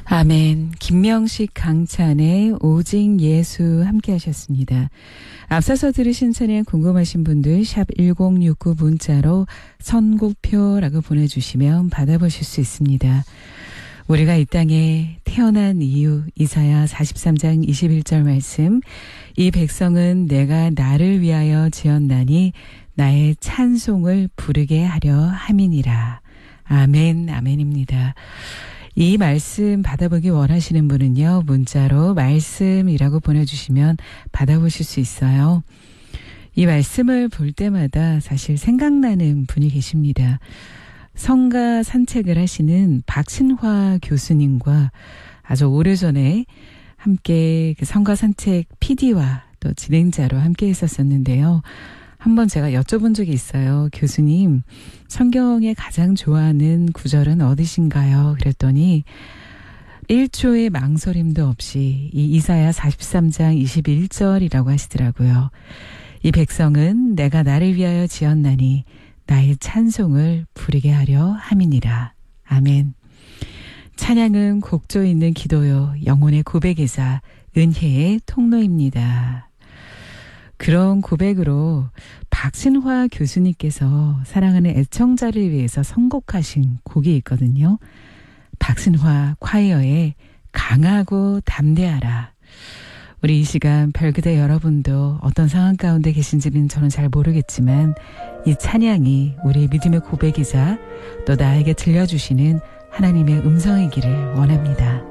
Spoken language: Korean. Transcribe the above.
아멘. 김명식 강찬의 오직 예수 함께 하셨습니다. 앞서서 들으신 찬양 궁금하신 분들 샵 1069 문자로 선곡표라고 보내주시면 받아보실 수 있습니다. 우리가 이 땅에 태어난 이유 이사야 43장 21절 말씀, 이 백성은 내가 나를 위하여 지었나니 나의 찬송을 부르게 하려 함이니라. 아멘, 아멘입니다. 이 말씀 받아보기 원하시는 분은요, 문자로 말씀이라고 보내주시면 받아보실 수 있어요. 이 말씀을 볼 때마다 사실 생각나는 분이 계십니다. 성가 산책을 하시는 박신화 교수님과 아주 오래전에 함께 그 성가 산책 PD와 또 진행자로 함께 했었었는데요. 한번 제가 여쭤본 적이 있어요. 교수님, 성경에 가장 좋아하는 구절은 어디신가요? 그랬더니 1초의 망설임도 없이 이 이사야 43장 21절이라고 하시더라고요. 이 백성은 내가 나를 위하여 지었나니 나의 찬송을 부르게 하려 함이니라. 아멘. 찬양은 곡조 있는 기도요, 영혼의 고백이자 은혜의 통로입니다. 그런 고백으로 박신화 교수님께서 사랑하는 애청자를 위해서 선곡하신 곡이 있거든요. 박신화 콰이어의 강하고 담대하라. 우리 이 시간 별그대 여러분도 어떤 상황 가운데 계신지는 저는 잘 모르겠지만 이 찬양이 우리의 믿음의 고백이자 또 나에게 들려주시는 하나님의 음성이기를 원합니다.